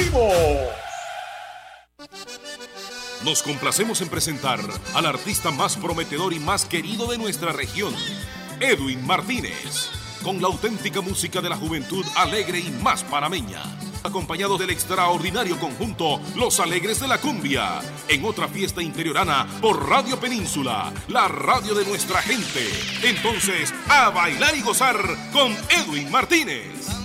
¡Seguimos! Nos complacemos en presentar al artista más prometedor y más querido de nuestra región, Edwin Martínez, con la auténtica música de la juventud alegre y más panameña, acompañado del extraordinario conjunto Los Alegres de la Cumbia, en otra fiesta interiorana por Radio Península, la radio de nuestra gente. Entonces, a bailar y gozar con Edwin Martínez.